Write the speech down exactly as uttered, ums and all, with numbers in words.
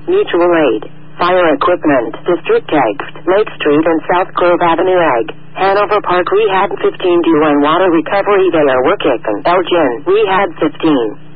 Mutual Aid, Fire Equipment, District Egg, Lake Street and South Grove Avenue Egg, Hanover Park Rehab fifteen D one Water Recovery They are working, Elgin, Rehab fifteen.